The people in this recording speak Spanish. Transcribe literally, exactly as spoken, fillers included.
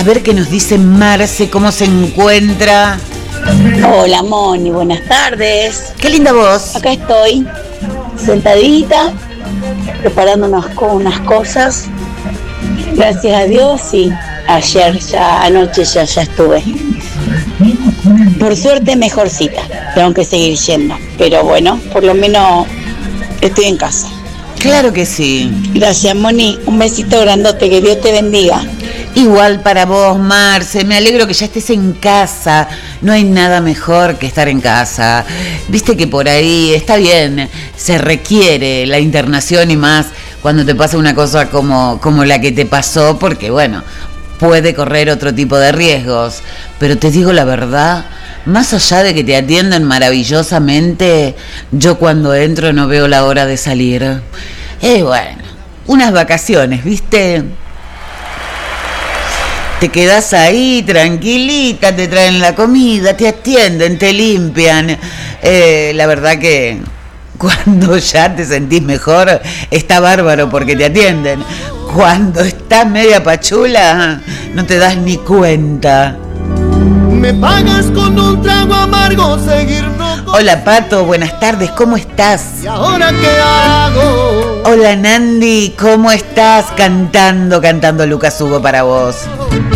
A ver qué nos dice Marce, cómo se encuentra. Hola Moni, buenas tardes. Qué linda voz. Acá estoy, sentadita, preparándonos con unas cosas. Gracias a Dios, sí. Ayer ya, anoche ya, ya estuve. Por suerte mejorcita. Tengo que seguir yendo. Pero bueno, por lo menos estoy en casa. Claro que sí. Gracias Moni, un besito grandote, que Dios te bendiga. Igual para vos, Marce, me alegro que ya estés en casa. No hay nada mejor que estar en casa. Viste que por ahí está bien, se requiere la internación y más cuando te pasa una cosa como, como la que te pasó, porque bueno, puede correr otro tipo de riesgos. Pero te digo la verdad, más allá de que te atiendan maravillosamente, yo cuando entro no veo la hora de salir. Eh, bueno, unas vacaciones, ¿viste? Te quedás ahí tranquilita, te traen la comida, te atienden, te limpian. Eh, la verdad que cuando ya te sentís mejor, está bárbaro porque te atienden. Cuando estás media pachula, no te das ni cuenta. Me pagas con un trago amargo, seguir no... Hola Pato, buenas tardes, ¿cómo estás? ¿Y ahora qué hago? Hola Nandi, ¿cómo estás? Cantando, cantando Lucas Hugo para vos.